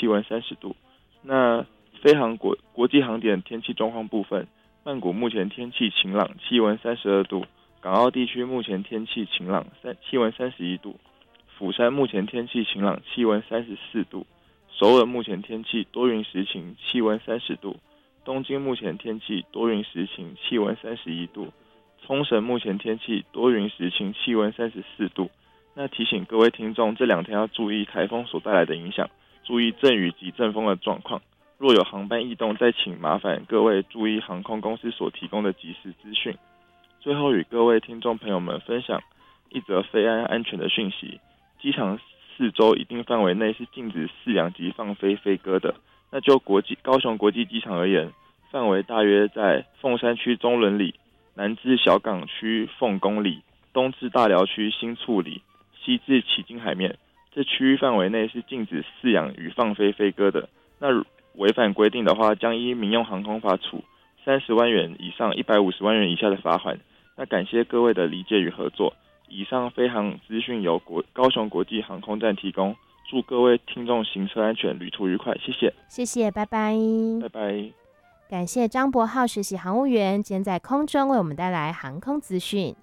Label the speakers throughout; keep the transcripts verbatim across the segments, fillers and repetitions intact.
Speaker 1: 气温三十度。那飞航国国际航点天气状况部分，曼谷目前天气晴朗，气温三十二度；港澳地区目前天气晴朗，气温三十一度；釜山目前天气晴朗，气温三十四度；首尔目前天气多云时晴，气温三十度；东京目前天气多云时晴，气温三十一度；冲绳目前天气多云时晴，气温三十四度。那提醒各位听众，这两天要注意台风所带来的影响，注意阵雨及阵风的状况。若有航班异动，再请麻烦各位注意航空公司所提供的即时资讯。最后与各位听众朋友们分享一则飞安安全的讯息：机场四周一定范围内是禁止饲养及放飞飞鸽的。那就国际高雄国际机场而言，范围大约在凤山区中仑里、南至小港区凤公里、东至大寮区新厝里、西至旗津海面，这区域范围内是禁止饲养与放飞飞鸽的。那违反规定的话，将依民用航空法处三十万元以上一百五十万元以下的罚款。那感谢各位的理解与合作。以上飞航资讯由国高雄国际航空站提供，祝各位听众行车安全，旅途愉快，谢谢。
Speaker 2: 谢谢，拜拜。
Speaker 1: 拜拜。
Speaker 2: 感谢张博浩实习航务员今天在空中为我们带来航空资讯。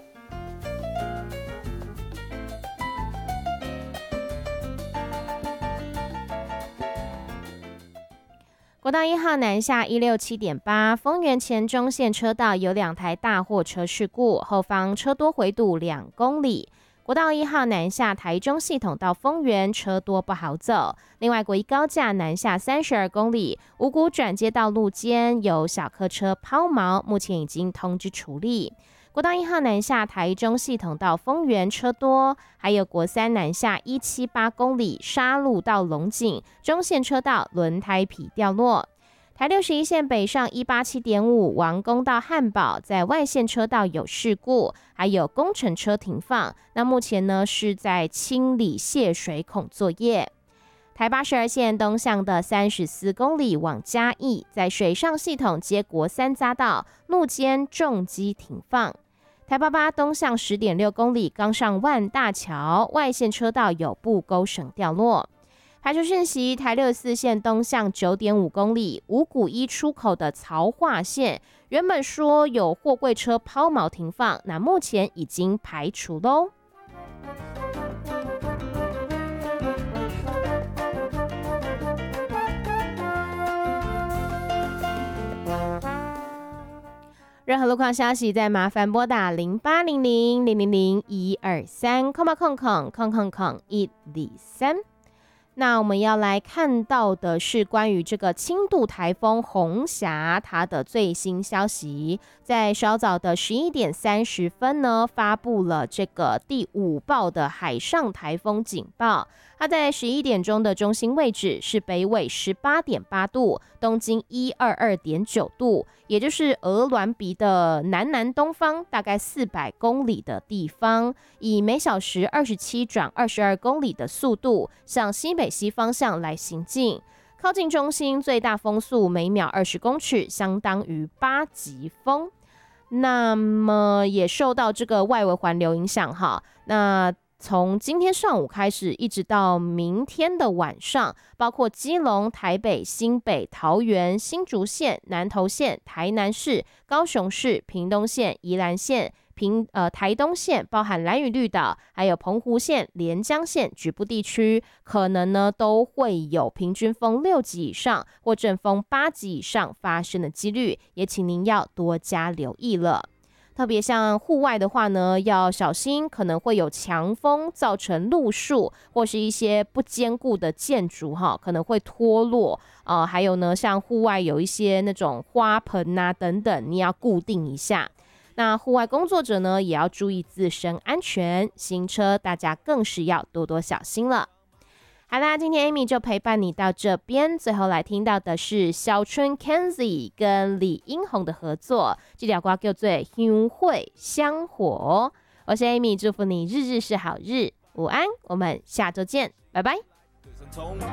Speaker 2: 国道一号南下一六七点八，丰原前中线车道有两台大货车事故，后方车多回堵两公里。国道一号南下台中系统到丰原车多不好走。另外，国一高架南下三十二公里，五股转接道路间有小客车抛锚，目前已经通知处理。国道一号南下台中系统到丰原车多，还有国三南下一七八公里沙路到龙井中线车道轮胎皮掉落。台六十一线北上一八七点五王宫到汉堡，在外线车道有事故，还有工程车停放。那目前呢是在清理泄水孔作业。台八十二线东向的三十四公里往嘉义，在水上系统接国三匝道路肩重机停放。台八八东向十点六公里刚上万大桥，外线车道有布钩绳掉落。排除讯息，台六十四线东向九点五公里五股一出口的曹化线，原本说有货柜车抛锚停放，那目前已经排除喽。任何路况消息，再麻烦拨打零八零零零零零一二三空吧空空空空空一二三。那我们要来看到的是关于这个轻度台风红霞它的最新消息，在稍早的十一点三十分呢，发布了这个第五报的海上台风警报。它在十一点钟的中心位置是北纬十八点八度，东经一百二十二点九度，也就是鹅銮鼻的南南东方大概四百公里的地方，以每小时二十七转二十二公里的速度向西北西方向来行进。靠近中心最大风速每秒二十公尺，相当于八级风。那么也受到这个外围环流影响哈，那从今天上午开始，一直到明天的晚上，包括基隆、台北、新北、桃园、新竹县、南投县、台南市、高雄市、屏东县、宜兰县、平呃台东县，包含兰屿绿岛，还有澎湖县、连江县局部地区，可能呢都会有平均风六级以上或阵风八级以上发生的几率，也请您要多加留意了。特别像户外的话呢，要小心可能会有强风造成路树或是一些不坚固的建筑哈，可能会脱落。呃，还有呢，像户外有一些那种花盆啊等等，你要固定一下。那户外工作者呢，也要注意自身安全，行车大家更是要多多小心了。好啦，今天 Amy 就陪伴你到这边，最后来听到的是小春 Kenzie 跟李英宏的合作，这条歌叫做《香会香火》。我是 Amy， 祝福你日日是好日，午安，我们下周见，拜拜。